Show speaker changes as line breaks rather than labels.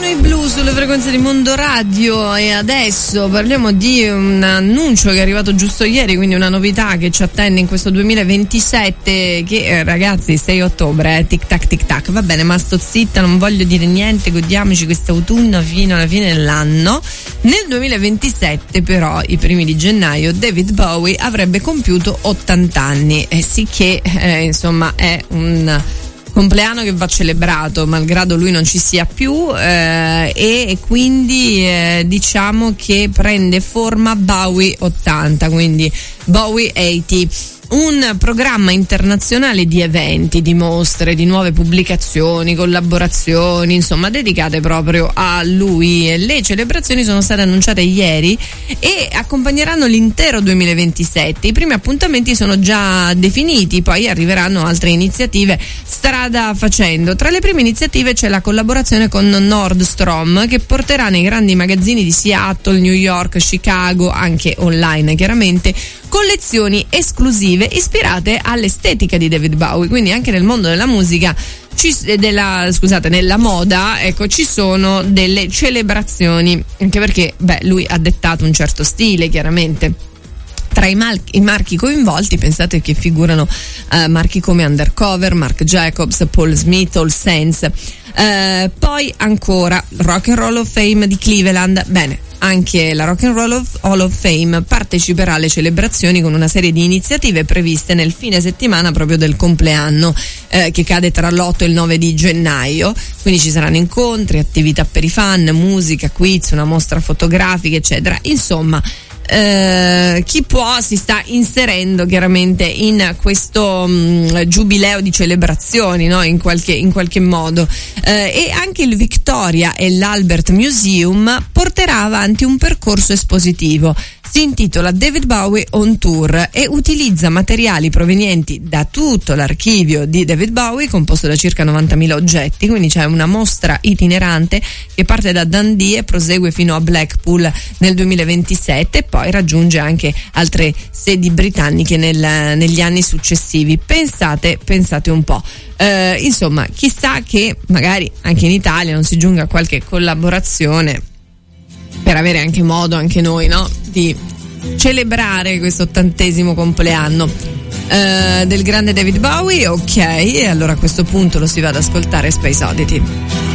i Blu sulle frequenze di Mondo Radio e adesso parliamo di un annuncio che è arrivato giusto ieri, quindi una novità che ci attende in questo 2027 che ragazzi 6 ottobre, tic tac, va bene, ma sto zitta, non voglio dire niente, godiamoci quest'autunno fino alla fine dell'anno. Nel 2027 però, i primi di gennaio, David Bowie avrebbe compiuto 80 anni, sicché insomma è un compleanno che va celebrato malgrado lui non ci sia più, e quindi diciamo che prende forma Bowie 80, quindi Bowie 80. Un programma internazionale di eventi, di mostre, di nuove pubblicazioni, collaborazioni, insomma dedicate proprio a lui. Le celebrazioni sono state annunciate ieri e accompagneranno l'intero 2027. I primi appuntamenti sono già definiti, poi arriveranno altre iniziative strada facendo. Tra le prime iniziative c'è la collaborazione con Nordstrom, che porterà nei grandi magazzini di Seattle, New York, Chicago, anche online chiaramente, collezioni esclusive ispirate all'estetica di David Bowie, quindi anche nel mondo della musica nella moda, ecco, ci sono delle celebrazioni, anche perché lui ha dettato un certo stile chiaramente. Tra i marchi coinvolti pensate che figurano marchi come Undercover, Marc Jacobs, Paul Smith, All Saints, poi ancora Rock and Roll of Fame di Cleveland. Bene, anche la Rock and Roll Hall of Fame parteciperà alle celebrazioni con una serie di iniziative previste nel fine settimana proprio del compleanno, che cade tra l'8 e il 9 di gennaio. Quindi ci saranno incontri, attività per i fan, musica, quiz, una mostra fotografica, eccetera. Insomma, chi può si sta inserendo chiaramente in questo giubileo di celebrazioni, no? in qualche modo, e anche il Victoria e l'Albert Museum porterà avanti un percorso espositivo. Si intitola David Bowie on Tour e utilizza materiali provenienti da tutto l'archivio di David Bowie, composto da circa 90.000 oggetti, quindi c'è una mostra itinerante che parte da Dundee e prosegue fino a Blackpool nel 2027 e poi raggiunge anche altre sedi britanniche negli anni successivi. Pensate un po'. Insomma, chissà che magari anche in Italia non si giunga a qualche collaborazione per avere anche modo, anche noi, no, di celebrare questo 80° compleanno del grande David Bowie. Ok, e allora a questo punto lo si va ad ascoltare, Space Oddity.